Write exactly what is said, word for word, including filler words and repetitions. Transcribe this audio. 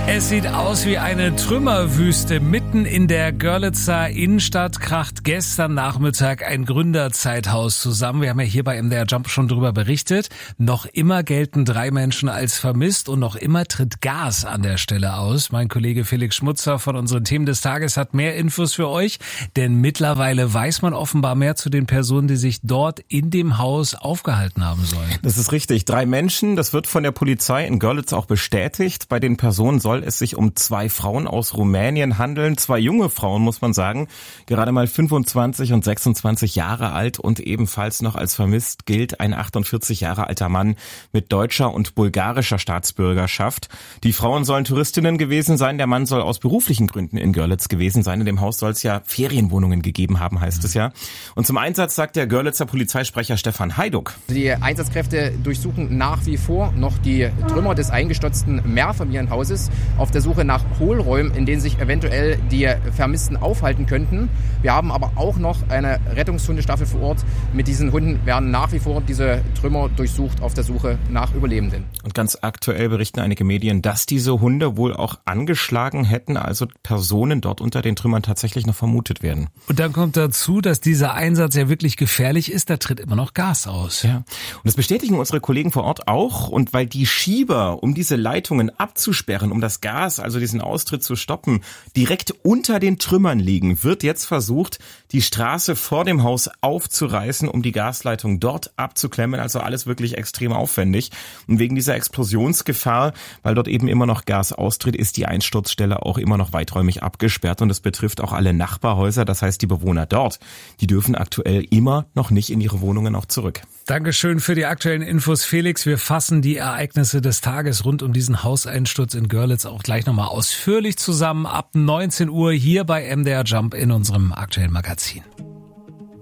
Es sieht aus wie eine Trümmerwüste. Mitten in der Görlitzer Innenstadt kracht gestern Nachmittag ein Gründerzeithaus zusammen. Wir haben ja hier bei M D R Jump schon drüber berichtet. Noch immer gelten drei Menschen als vermisst und noch immer tritt Gas an der Stelle aus. Mein Kollege Felix Schmutzer von unseren Themen des Tages hat mehr Infos für euch, denn mittlerweile weiß man offenbar mehr zu den Personen, die sich dort in dem Haus aufgehalten haben sollen. Das ist richtig. Drei Menschen, das wird von der Polizei in Görlitz auch bestätigt. Bei den Personen soll es sich um zwei Frauen aus Rumänien handeln. Zwei junge Frauen, muss man sagen. Gerade mal fünfundzwanzig und sechsundzwanzig Jahre alt und ebenfalls noch als vermisst gilt ein achtundvierzig Jahre alter Mann mit deutscher und bulgarischer Staatsbürgerschaft. Die Frauen sollen Touristinnen gewesen sein. Der Mann soll aus beruflichen Gründen in Görlitz gewesen sein. In dem Haus soll es ja Ferienwohnungen gegeben haben, heißt es ja. Und zum Einsatz sagt der Görlitzer Polizeisprecher Stefan Heiduck. Die Einsatzkräfte durchsuchen nach wie vor noch die Trümmer des eingestürzten Mehrfamilienhauses auf der Suche nach Hohlräumen, in denen sich eventuell die Vermissten aufhalten könnten. Wir haben aber auch noch eine Rettungshundestaffel vor Ort. Mit diesen Hunden werden nach wie vor diese Trümmer durchsucht auf der Suche nach Überlebenden. Und ganz aktuell berichten einige Medien, dass diese Hunde wohl auch angeschlagen hätten, also Personen dort unter den Trümmern tatsächlich noch vermutet werden. Und dann kommt dazu, dass dieser Einsatz ja wirklich gefährlich ist, da tritt immer noch Gas aus. Ja. Und das bestätigen unsere Kollegen vor Ort auch. Und weil die Schieber, um diese Leitungen abzusperren, um das Gas, also diesen Austritt zu stoppen, direkt unter den Trümmern liegen, wird jetzt versucht, die Straße vor dem Haus aufzureißen, um die Gasleitung dort abzuklemmen. Also alles wirklich extrem aufwendig. Und wegen dieser Explosionsgefahr, weil dort eben immer noch Gas austritt, ist die Einsturzstelle auch immer noch weiträumig abgesperrt. Und das betrifft auch alle Nachbarhäuser. Das heißt, die Bewohner dort, die dürfen aktuell immer noch nicht in ihre Wohnungen auch zurück. Dankeschön für die aktuellen Infos, Felix. Wir fassen die Ereignisse des Tages rund um diesen Hauseinsturz in Görlitz auch gleich nochmal ausführlich zusammen ab neunzehn Uhr hier bei M D R Jump in unserem aktuellen Magazin.